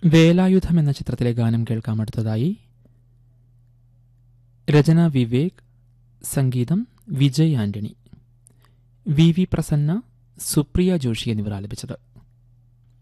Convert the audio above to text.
വേലായുധം എന്ന ചിത്രത്തിലെ ഗാനം കേൾക്കാം. അടുത്തതായി രചന വിവേക്, സംഗീതം വിജയ് ആന്റണി, വി പ്രസന്ന, സുപ്രിയ ജോഷി എന്നിവർ ആലപിച്ചത്.